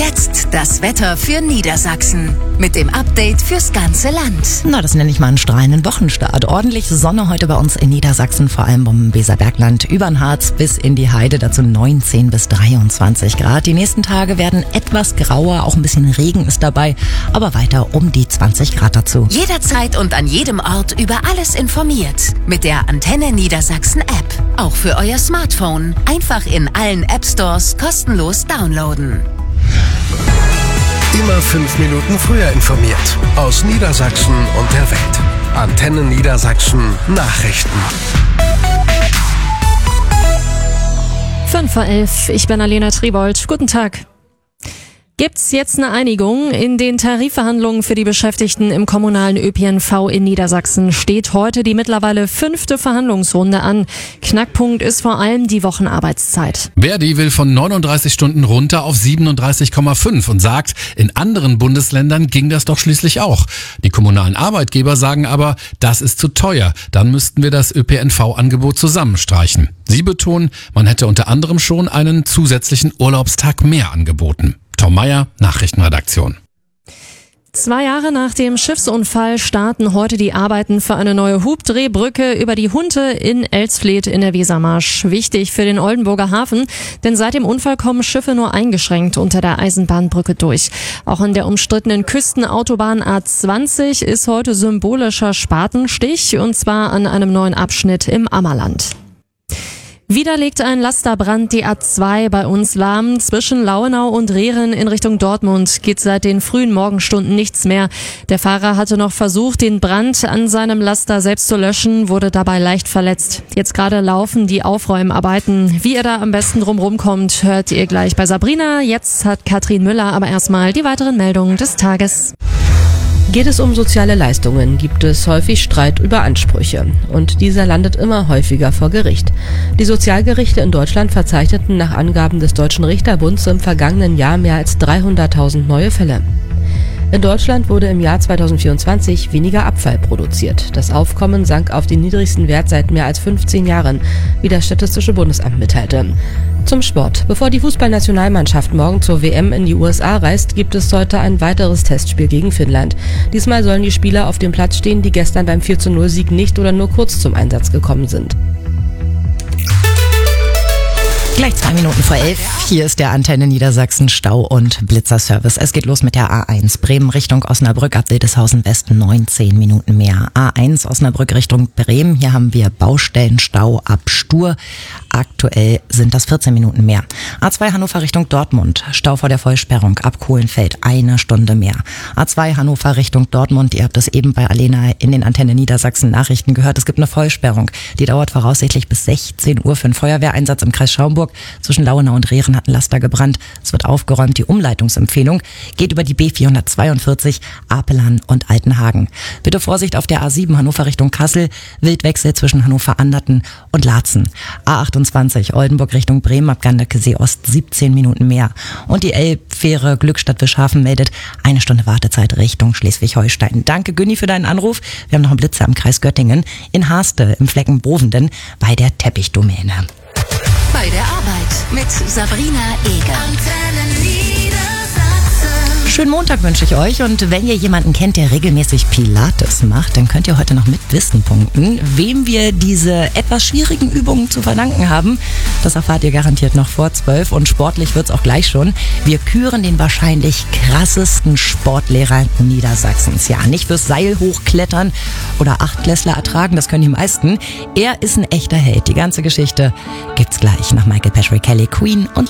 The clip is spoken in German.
Jetzt das Wetter für Niedersachsen. Mit dem Update fürs ganze Land. Na, das nenne ich mal einen strahlenden Wochenstart. Ordentlich Sonne heute bei uns in Niedersachsen, vor allem um Weserbergland, über den Harz bis in die Heide, dazu 19 bis 23 Grad. Die nächsten Tage werden etwas grauer, auch ein bisschen Regen ist dabei, aber weiter um die 20 Grad dazu. Jederzeit und an jedem Ort über alles informiert. Mit der Antenne Niedersachsen App. Auch für euer Smartphone. Einfach in allen App Stores kostenlos downloaden. Immer 5 Minuten früher informiert. Aus Niedersachsen und der Welt. Antenne Niedersachsen Nachrichten. 5:11 Uhr, ich bin Alena Triebold. Guten Tag. Gibt's jetzt eine Einigung? In den Tarifverhandlungen für die Beschäftigten im kommunalen ÖPNV in Niedersachsen steht heute die mittlerweile 5. Verhandlungsrunde an. Knackpunkt ist vor allem die Wochenarbeitszeit. Verdi will von 39 Stunden runter auf 37,5 und sagt, in anderen Bundesländern ging das doch schließlich auch. Die kommunalen Arbeitgeber sagen aber, das ist zu teuer. Dann müssten wir das ÖPNV-Angebot zusammenstreichen. Sie betonen, man hätte unter anderem schon einen zusätzlichen Urlaubstag mehr angeboten. Tom Meyer, Nachrichtenredaktion. 2 Jahre nach dem Schiffsunfall starten heute die Arbeiten für eine neue Hubdrehbrücke über die Hunte in Elsfleth in der Wesermarsch. Wichtig für den Oldenburger Hafen, denn seit dem Unfall kommen Schiffe nur eingeschränkt unter der Eisenbahnbrücke durch. Auch an der umstrittenen Küstenautobahn A20 ist heute symbolischer Spatenstich, und zwar an einem neuen Abschnitt im Ammerland. Wieder legt ein Lasterbrand die A2 bei uns lahm. Zwischen Lauenau und Rehren in Richtung Dortmund geht seit den frühen Morgenstunden nichts mehr. Der Fahrer hatte noch versucht, den Brand an seinem Laster selbst zu löschen, wurde dabei leicht verletzt. Jetzt gerade laufen die Aufräumarbeiten. Wie ihr da am besten drumherum kommt, hört ihr gleich bei Sabrina. Jetzt hat Katrin Müller aber erstmal die weiteren Meldungen des Tages. Geht es um soziale Leistungen, gibt es häufig Streit über Ansprüche. Und dieser landet immer häufiger vor Gericht. Die Sozialgerichte in Deutschland verzeichneten nach Angaben des Deutschen Richterbunds im vergangenen Jahr mehr als 300.000 neue Fälle. In Deutschland wurde im Jahr 2024 weniger Abfall produziert. Das Aufkommen sank auf den niedrigsten Wert seit mehr als 15 Jahren, wie das Statistische Bundesamt mitteilte. Zum Sport. Bevor die Fußballnationalmannschaft morgen zur WM in die USA reist, gibt es heute ein weiteres Testspiel gegen Finnland. Diesmal sollen die Spieler auf dem Platz stehen, die gestern beim 4:0-Sieg nicht oder nur kurz zum Einsatz gekommen sind. Gleich 2 Minuten vor 11. Hier ist der Antenne Niedersachsen Stau- und Blitzerservice. Es geht los mit der A1 Bremen Richtung Osnabrück ab Wildeshausen West 19 Minuten mehr. A1 Osnabrück Richtung Bremen. Hier haben wir Baustellenstau ab Stur. Aktuell sind das 14 Minuten mehr. A2 Hannover Richtung Dortmund. Stau vor der Vollsperrung ab Kohlenfeld 1 Stunde mehr. A2 Hannover Richtung Dortmund. Ihr habt es eben bei Alena in den Antenne Niedersachsen Nachrichten gehört. Es gibt eine Vollsperrung. Die dauert voraussichtlich bis 16 Uhr für einen Feuerwehreinsatz im Kreis Schaumburg. Zwischen Lauenau und Rehren hat ein Laster gebrannt. Es wird aufgeräumt. Die Umleitungsempfehlung geht über die B442 Apelhahn und Altenhagen. Bitte Vorsicht auf der A7 Hannover Richtung Kassel. Wildwechsel zwischen Hannover-Anderten und Laatzen. A28 Oldenburg Richtung Bremen ab Gandekesee Ost 17 Minuten mehr. Und die Elbfähre Glückstadt-Wischhafen meldet 1 Stunde Wartezeit Richtung Schleswig-Holstein. Danke Günni für deinen Anruf. Wir haben noch einen Blitzer im Kreis Göttingen. In Haste im Flecken Bovenden bei der Teppichdomäne. Bei der Arbeit mit Sabrina Eger. Schönen Montag wünsche ich euch, und wenn ihr jemanden kennt, der regelmäßig Pilates macht, dann könnt ihr heute noch mit Wissen punkten. Wem wir diese etwas schwierigen Übungen zu verdanken haben, das erfahrt ihr garantiert noch vor 12, und sportlich wird's auch gleich schon. Wir küren den wahrscheinlich krassesten Sportlehrer Niedersachsens. Ja, nicht fürs Seil hochklettern oder Achtklässler ertragen, das können die meisten. Er ist ein echter Held. Die ganze Geschichte gibt's gleich nach Michael Patrick Kelly, Queen und